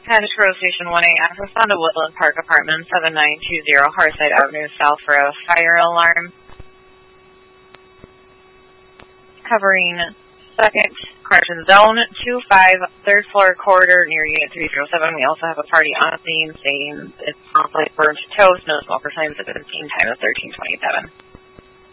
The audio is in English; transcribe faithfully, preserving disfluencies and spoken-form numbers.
Haddish Road Station one A access onto Woodland Park Apartments, seven nine two zero Harside Avenue South for a fire alarm. Covering second correction zone two five, third floor corridor near unit three zero seven. We also have a party on scene stating it smells like burnt toast, no smoker signs at fifteen time of thirteen twenty-seven.